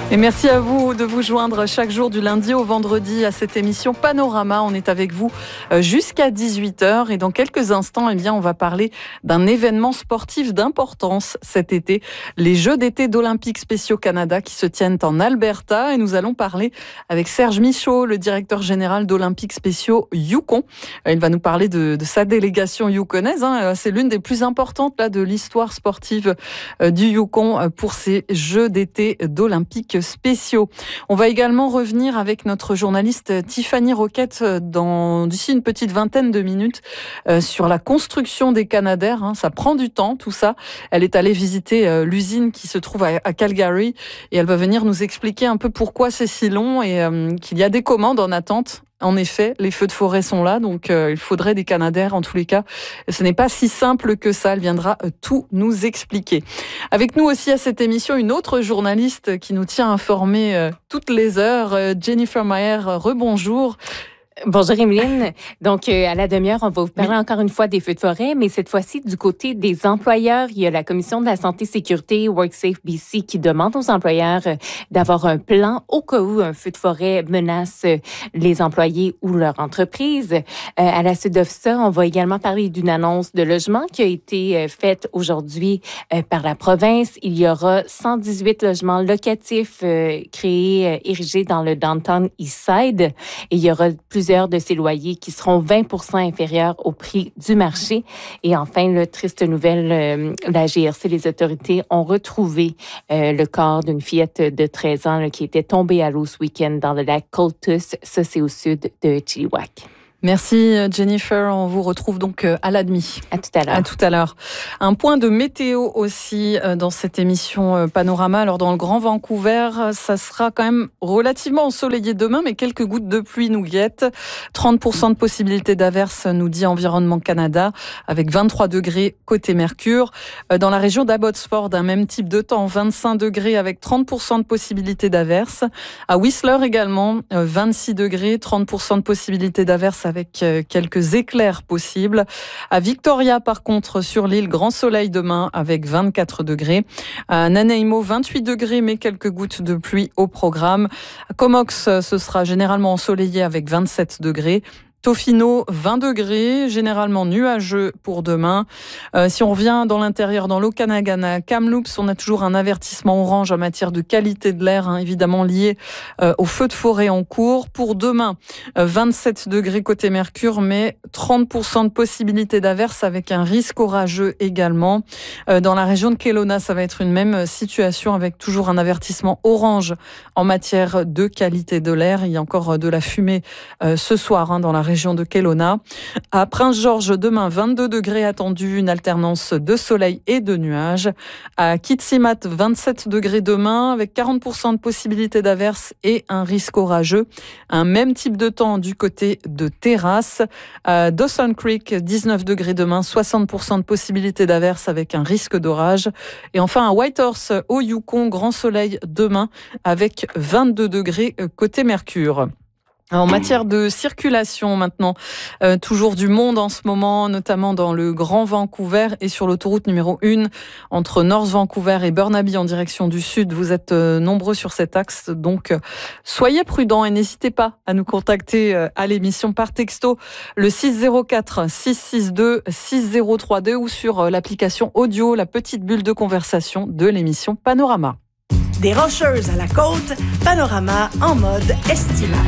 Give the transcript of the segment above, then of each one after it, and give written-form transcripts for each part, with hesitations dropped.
Et merci à vous de vous joindre chaque jour du lundi au vendredi à cette émission Panorama. On est avec vous jusqu'à 18h et dans quelques instants, on va parler d'un événement sportif d'importance cet été, les Jeux d'été d'Olympiques spéciaux Canada qui se tiennent en Alberta et nous allons parler avec Serge Michaud, le directeur général d'Olympiques spéciaux Yukon. Il va nous parler de sa délégation yukonaise. C'est l'une des plus importantes de l'histoire sportive du Yukon pour ces Jeux d'été d'Olympiques spéciaux. On va également revenir avec notre journaliste Tiffany Roquette d'ici une petite vingtaine de minutes sur la construction des Canadair. Ça prend du temps, tout ça. Elle est allée visiter l'usine qui se trouve à Calgary et elle va venir nous expliquer un peu pourquoi c'est si long et qu'il y a des commandes en attente. En effet, les feux de forêt sont là, donc il faudrait des Canadair en tous les cas. Ce n'est pas si simple que ça, elle viendra tout nous expliquer. Avec nous aussi à cette émission, une autre journaliste qui nous tient informés toutes les heures, Jennifer Mayer, rebonjour. Bonjour Emeline. Donc, à la demi-heure, on va vous parler encore une fois des feux de forêt, mais cette fois-ci, du côté des employeurs, il y a la Commission de la santé et sécurité WorkSafe BC qui demande aux employeurs d'avoir un plan au cas où un feu de forêt menace les employés ou leur entreprise. À la suite de ça, on va également parler d'une annonce de logement qui a été faite aujourd'hui par la province. Il y aura 118 logements locatifs créés, érigés dans le downtown Eastside et il y aura plusieurs de ces loyers qui seront 20% inférieurs au prix du marché. Et enfin, triste nouvelle, la GRC, les autorités ont retrouvé le corps d'une fillette de 13 ans qui était tombée à l'eau ce week-end dans le lac Cultus. Ça, c'est au sud de Chilliwack. Merci Jennifer, on vous retrouve donc à la demi. À tout à l'heure. À tout à l'heure. Un point de météo aussi dans cette émission Panorama. Alors dans le Grand Vancouver, ça sera quand même relativement ensoleillé demain, mais quelques gouttes de pluie nous guettent. 30% de possibilité d'averse, nous dit Environnement Canada, avec 23 degrés côté Mercure. Dans la région d'Abbotsford, un même type de temps, 25 degrés avec 30% de possibilité d'averse. À Whistler également, 26 degrés, 30% de possibilité d'averse avec quelques éclairs possibles. À Victoria, par contre, sur l'île, grand soleil demain avec 24 degrés. À Nanaimo, 28 degrés, mais quelques gouttes de pluie au programme. À Comox, ce sera généralement ensoleillé avec 27 degrés. Tofino, 20 degrés, généralement nuageux pour demain. Si on revient dans l'intérieur, dans l'Okanagan, Kamloops, on a toujours un avertissement orange en matière de qualité de l'air, évidemment lié au feu de forêt en cours. Pour demain, 27 degrés côté Mercure, mais 30% de possibilité d'averse avec un risque orageux également. Dans la région de Kelowna, ça va être une même situation avec toujours un avertissement orange en matière de qualité de l'air. Il y a encore de la fumée ce soir dans la région de Kelowna. À Prince-Georges, demain, 22 degrés attendus, une alternance de soleil et de nuages. À Kitimat, 27 degrés demain, avec 40% de possibilité d'averse et un risque orageux. Un même type de temps du côté de Terrasse. À Dawson Creek, 19 degrés demain, 60% de possibilité d'averse avec un risque d'orage. Et enfin, à Whitehorse, au Yukon, grand soleil demain, avec 22 degrés côté Mercure. En matière de circulation maintenant, toujours du monde en ce moment, notamment dans le Grand Vancouver et sur l'autoroute numéro 1 entre North Vancouver et Burnaby en direction du sud. Vous êtes nombreux sur cet axe, donc soyez prudents et n'hésitez pas à nous contacter à l'émission par texto le 604 662 6032 ou sur l'application audio, la petite bulle de conversation de l'émission Panorama. Des Rocheuses à la côte, Panorama en mode estival.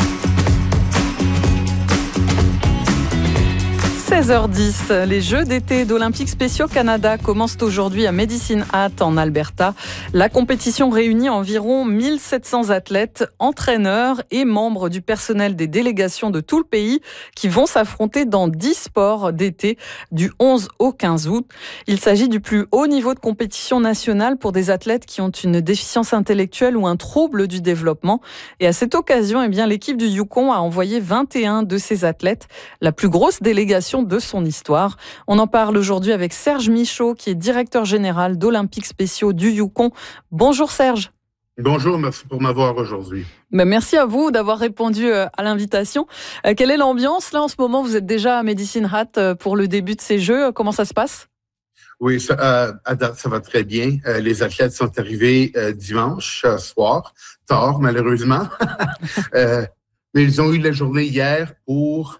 16h10, les Jeux d'été d'Olympiques spéciaux Canada commencent aujourd'hui à Medicine Hat en Alberta. La compétition réunit environ 1700 athlètes, entraîneurs et membres du personnel des délégations de tout le pays qui vont s'affronter dans 10 sports d'été du 11 au 15 août. Il s'agit du plus haut niveau de compétition nationale pour des athlètes qui ont une déficience intellectuelle ou un trouble du développement. Et à cette occasion, l'équipe du Yukon a envoyé 21 de ses athlètes, la plus grosse délégation de son histoire. On en parle aujourd'hui avec Serge Michaud, qui est directeur général d'Olympiques spéciaux du Yukon. Bonjour Serge. Bonjour, merci pour m'avoir aujourd'hui. Merci à vous d'avoir répondu à l'invitation. Quelle est l'ambiance là en ce moment? Vous êtes déjà à Medicine Hat pour le début de ces Jeux. Comment ça se passe? Oui, à date, ça va très bien. Les athlètes sont arrivés dimanche soir, tard malheureusement. Mais ils ont eu la journée hier pour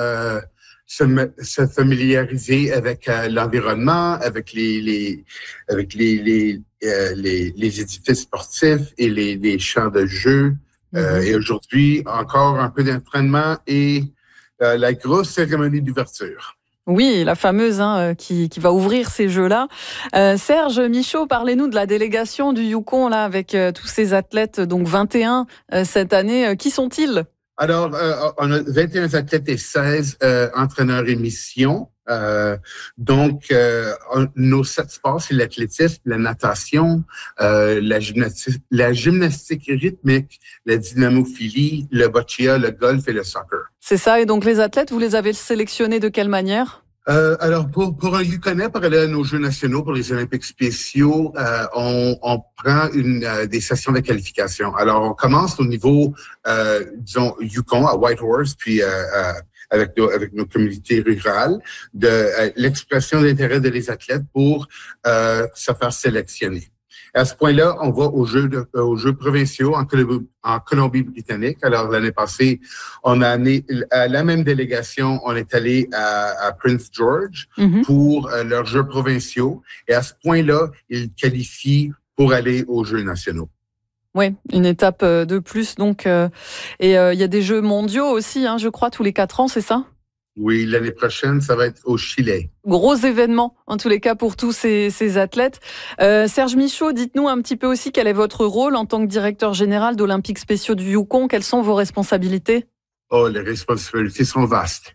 se familiariser avec l'environnement, avec les édifices sportifs et les champs de jeu. Et aujourd'hui, encore un peu d'entraînement et la grosse cérémonie d'ouverture. Oui, la fameuse qui va ouvrir ces Jeux-là. Serge Michaud, parlez-nous de la délégation du Yukon là, avec tous ces athlètes, donc 21 cette année. Qui sont-ils? Alors, on a 21 athlètes et 16 entraîneurs et missions. Nos 7 sports, c'est l'athlétisme, la natation, la gymnastique rythmique, la dynamophilie, le boccia, le golf et le soccer. C'est ça. Et donc, les athlètes, vous les avez sélectionnés de quelle manière? Alors, pour un Yukonais, pour aller à nos Jeux nationaux, pour les Olympiques spéciaux, on prend des sessions de qualification. Alors, on commence au niveau, disons, Yukon, à Whitehorse, puis avec nos communautés rurales, de l'expression d'intérêt de les athlètes pour se faire sélectionner. À ce point-là, on va aux Jeux provinciaux en Colombie-Britannique. Alors, l'année passée, on a amené la même délégation, on est allé à Prince George pour leurs Jeux provinciaux. Et à ce point-là, ils qualifient pour aller aux Jeux nationaux. Oui, une étape de plus. Donc, et il y a des Jeux mondiaux aussi, je crois, tous les 4 ans, c'est ça? Oui, l'année prochaine, ça va être au Chili. Gros événement, en tous les cas, pour tous ces athlètes. Serge Michaud, dites-nous un petit peu aussi quel est votre rôle en tant que directeur général d'Olympiques spéciaux du Yukon. Quelles sont vos responsabilités? Oh, les responsabilités sont vastes.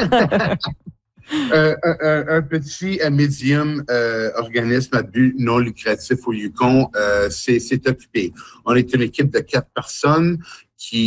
Un petit médium organisme à but non lucratif au Yukon s'est occupé. On est une équipe de 4 personnes